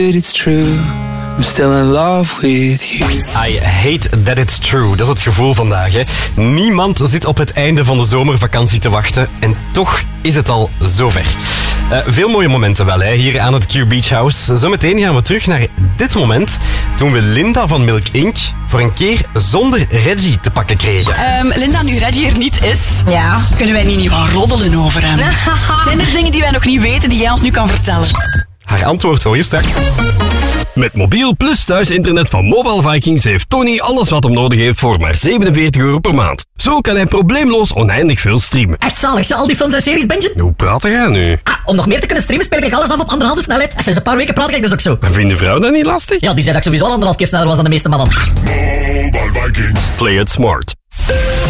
It's true. I'm still in love with you. I hate that it's true. Dat is het gevoel vandaag. Hè. Niemand zit op het einde van de zomervakantie te wachten. En toch is het al zover. Veel mooie momenten wel, hè, hier aan het Q Beach House. Zometeen gaan we terug naar dit moment. Toen we Linda van Milk Inc. voor een keer zonder Reggie te pakken kregen. Linda, nu Reggie er niet is, Ja. kunnen wij niet gaan roddelen over hem. Zijn er dingen die wij nog niet weten die jij ons nu kan vertellen? Haar antwoord hoor je straks. Met mobiel plus thuisinternet van Mobile Vikings heeft Tony alles wat hem nodig heeft voor maar €47 per maand. Zo kan hij probleemloos oneindig veel streamen. Echt zalig, al die films en series bingen. Hoe praat jij nu? Om nog meer te kunnen streamen speel ik alles af op 1,5 snelheid. En sinds een paar weken praat ik dus ook zo. Maar vindt de vrouw dat niet lastig? Ja, die zei dat ik sowieso al 1,5 keer sneller was dan de meeste mannen. Mobile Vikings. Play it smart.